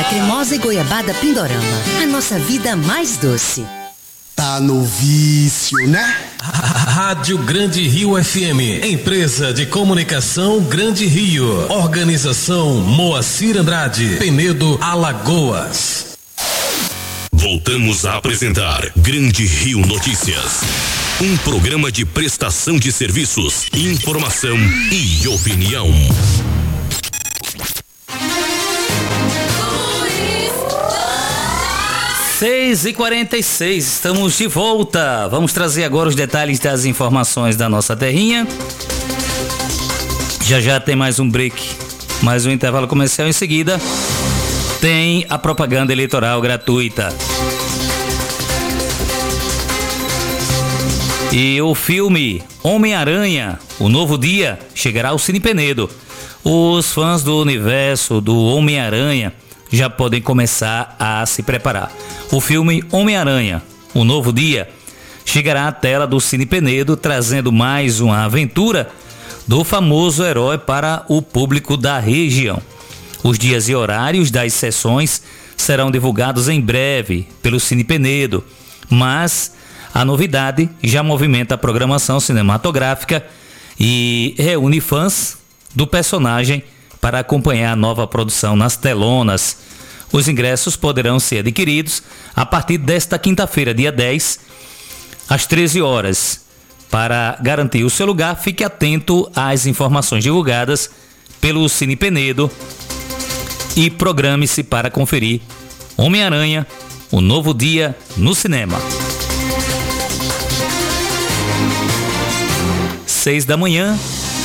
cremosa e goiabada Pindorama. A nossa vida mais doce. Tá no vício, né? Rádio Grande Rio FM, empresa de comunicação Grande Rio, organização Moacir Andrade, Penedo, Alagoas. Voltamos a apresentar Grande Rio Notícias, um programa de prestação de serviços, informação e opinião. 6h46, estamos de volta. Vamos trazer agora os detalhes das informações da nossa terrinha. Já tem mais um break, mais um intervalo comercial. Em seguida tem a propaganda eleitoral gratuita. E o filme Homem-Aranha, O Novo Dia, chegará ao Cine Penedo. Os fãs do universo do Homem-Aranha já podem começar a se preparar. O filme Homem-Aranha, O Novo Dia, chegará à tela do Cine Penedo, trazendo mais uma aventura do famoso herói para o público da região. Os dias e horários das sessões serão divulgados em breve pelo Cine Penedo, mas a novidade já movimenta a programação cinematográfica e reúne fãs do personagem para acompanhar a nova produção nas telonas. Os ingressos poderão ser adquiridos a partir desta quinta-feira, dia 10, às 13 horas. Para garantir o seu lugar, fique atento às informações divulgadas pelo Cine Penedo e programe-se para conferir Homem-Aranha, O Novo Dia no cinema. 6 da manhã,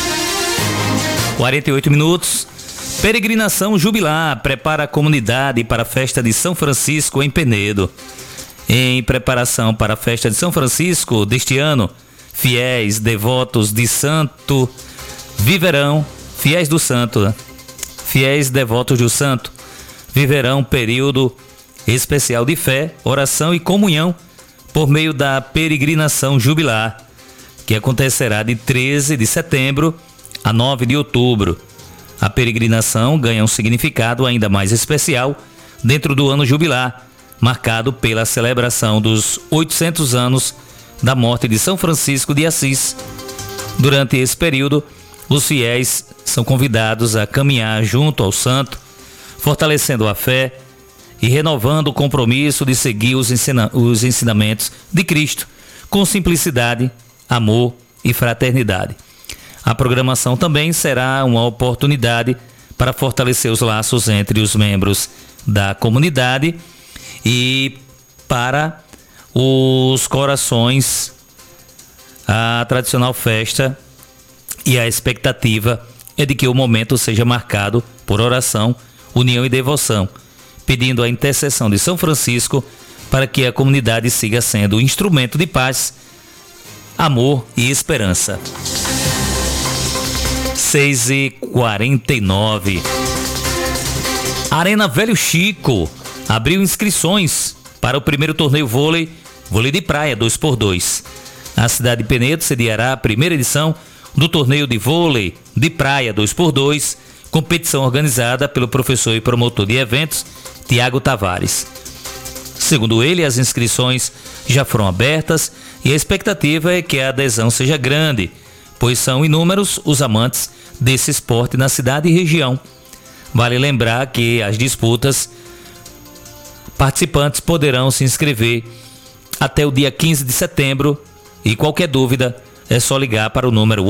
48 minutos. Peregrinação Jubilar prepara a comunidade para a festa de São Francisco em Penedo. Em preparação para a festa de São Francisco deste ano, fiéis devotos de santo viverão, fiéis devotos do santo viverão um período especial de fé, oração e comunhão por meio da peregrinação jubilar, que acontecerá de 13 de setembro a 9 de outubro. A peregrinação ganha um significado ainda mais especial dentro do ano jubilar, marcado pela celebração dos 800 anos da morte de São Francisco de Assis. Durante esse período, os fiéis são convidados a caminhar junto ao santo, fortalecendo a fé e renovando o compromisso de seguir os ensinamentos de Cristo com simplicidade, amor e fraternidade. A programação também será uma oportunidade para fortalecer os laços entre os membros da comunidade e para os corações, a tradicional festa e a expectativa é de que o momento seja marcado por oração, união e devoção, pedindo a intercessão de São Francisco para que a comunidade siga sendo instrumento de paz, amor e esperança. 6h49. Arena Velho Chico abriu inscrições para o primeiro torneio vôlei de praia 2x2. A cidade de Penedo sediará a primeira edição do torneio de vôlei de praia 2x2, competição organizada pelo professor e promotor de eventos Tiago Tavares. Segundo ele, as inscrições já foram abertas e a expectativa é que a adesão seja grande, pois são inúmeros os amantes desse esporte na cidade e região. Vale lembrar que as disputas, participantes poderão se inscrever até o dia 15 de setembro e qualquer dúvida é só ligar para o número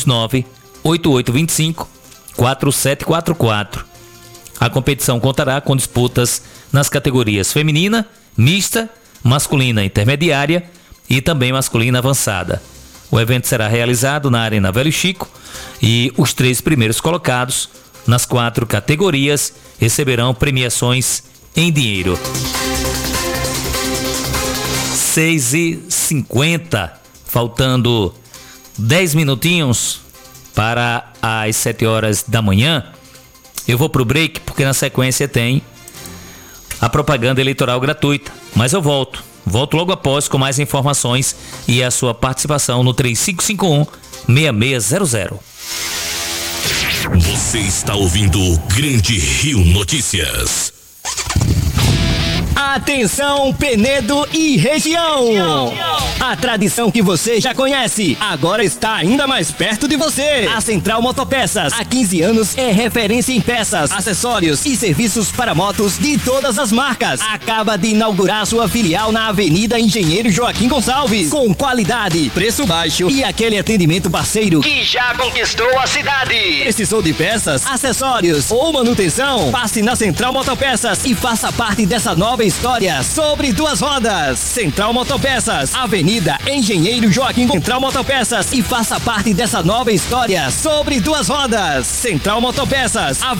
829-8825-4744. A competição contará com disputas nas categorias feminina, mista, masculina intermediária e também masculina avançada. O evento será realizado na Arena Velho Chico e os 3 primeiros colocados nas 4 categorias receberão premiações em dinheiro. 6h50, faltando 10 minutinhos para as 7 horas da manhã. Eu vou pro break porque na sequência tem a propaganda eleitoral gratuita, mas eu volto logo após com mais informações e a sua participação no 3551-6600. Você está ouvindo Grande Rio Notícias. Atenção, Penedo e região! A tradição que você já conhece, agora está ainda mais perto de você. A Central Motopeças, há 15 anos, é referência em peças, acessórios e serviços para motos de todas as marcas. Acaba de inaugurar sua filial na Avenida Engenheiro Joaquim Gonçalves, com qualidade, preço baixo e aquele atendimento parceiro que já conquistou a cidade. Precisou de peças, acessórios ou manutenção? Passe na Central Motopeças e faça parte dessa nova história sobre duas rodas. Central Motopeças, Avenida Engenheiro Joaquim. Central Motopeças e faça parte dessa nova história sobre duas rodas. Central Motopeças,